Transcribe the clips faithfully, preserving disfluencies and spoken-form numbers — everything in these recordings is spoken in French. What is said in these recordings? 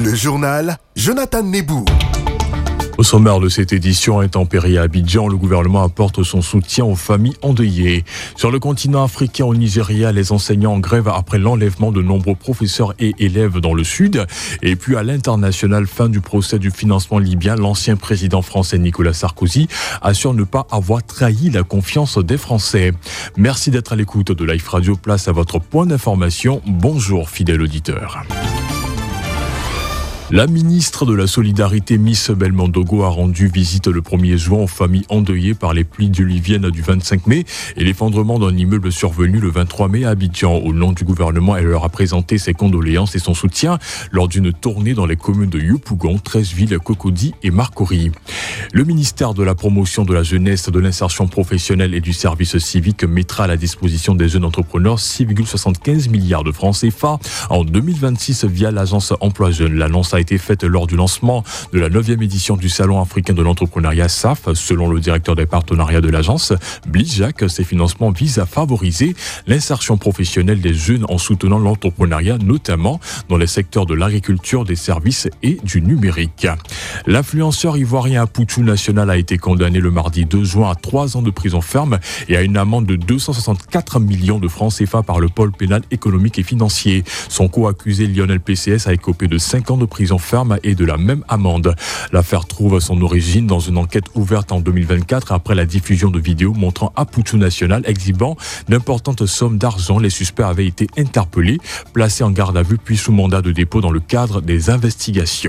Le journal Jonathan Nebou. Au sommaire de cette édition intempérie à Abidjan, le gouvernement apporte son soutien aux familles endeuillées. Sur le continent africain, au Nigeria, les enseignants en grève après l'enlèvement de nombreux professeurs et élèves dans le sud. Et puis à l'international, fin du procès du financement libyen, l'ancien président français Nicolas Sarkozy assure ne pas avoir trahi la confiance des Français. Merci d'être à l'écoute de Life Radio. Place à votre point d'information. Bonjour fidèle auditeur. La ministre de la Solidarité, Miss Belmondo, a rendu visite le premier juin aux familles endeuillées par les pluies diluviennes du vingt-cinq mai et l'effondrement d'un immeuble survenu le vingt-trois mai à Abidjan. Au nom du gouvernement, elle leur a présenté ses condoléances et son soutien lors d'une tournée dans les communes de Yopougon, Treichville, Cocody et Marcory. Le ministère de la Promotion de la Jeunesse, de l'Insertion professionnelle et du Service civique mettra à la disposition des jeunes entrepreneurs six virgule soixante-quinze milliards de francs C F A en deux mille vingt-six via l'agence Emploi Jeunes. L'annonce a été faite lors du lancement de la neuvième édition du Salon africain de l'entrepreneuriat S A F. Selon le directeur des partenariats de l'agence, Blaise Jacques, ces financements visent à favoriser l'insertion professionnelle des jeunes en soutenant l'entrepreneuriat, notamment dans les secteurs de l'agriculture, des services et du numérique. L'influenceur ivoirien Apoutou National a été condamné le mardi deux juin à trois ans de prison ferme et à une amende de deux cent soixante-quatre millions de francs C F A par le pôle pénal économique et financier. Son co-accusé Lionel P C S a écopé de cinq ans de prison ferme et de la même amende. L'affaire trouve son origine dans une enquête ouverte en deux mille vingt-quatre après la diffusion de vidéos montrant Apoutou National exhibant d'importantes sommes d'argent. Les suspects avaient été interpellés, placés en garde à vue puis sous mandat de dépôt dans le cadre des investigations.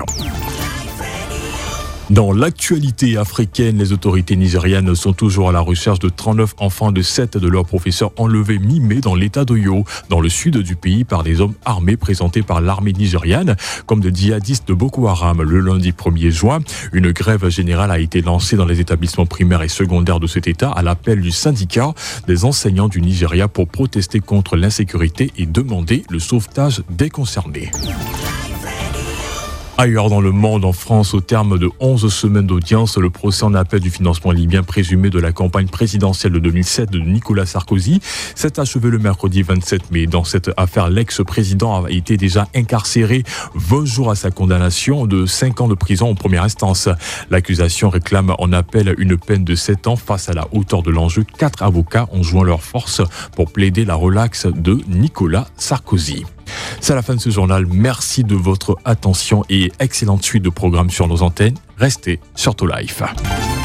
Dans l'actualité africaine, les autorités nigérianes sont toujours à la recherche de trente-neuf enfants de sept de leurs professeurs enlevés mi-mai dans l'état d'Oyo, dans le sud du pays, par des hommes armés présentés par l'armée nigériane comme des djihadistes de Boko Haram. Le lundi premier juin, une grève générale a été lancée dans les établissements primaires et secondaires de cet état à l'appel du syndicat des enseignants du Nigeria pour protester contre l'insécurité et demander le sauvetage des concernés. Ailleurs dans le monde, en France, au terme de onze semaines d'audience, le procès en appel du financement libyen présumé de la campagne présidentielle de deux mille sept de Nicolas Sarkozy s'est achevé le mercredi vingt-sept mai. Dans cette affaire, l'ex-président a été déjà incarcéré vingt jours à sa condamnation de cinq ans de prison en première instance. L'accusation réclame en appel une peine de sept ans. Face à la hauteur de l'enjeu, quatre avocats ont joint leurs forces pour plaider la relaxe de Nicolas Sarkozy. C'est la fin de ce journal. Merci de votre attention et excellente suite de programmes sur nos antennes. Restez sur To Life.